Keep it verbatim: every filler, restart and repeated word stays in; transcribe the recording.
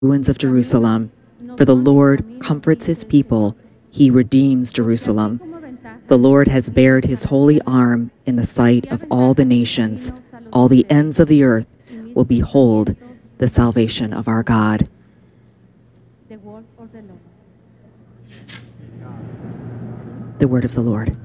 ruins of Jerusalem. For the Lord comforts his people, he redeems Jerusalem. The Lord has bared his holy arm in the sight of all the nations. All the ends of the earth will behold the salvation of our God. The word of the Lord. The word of the Lord.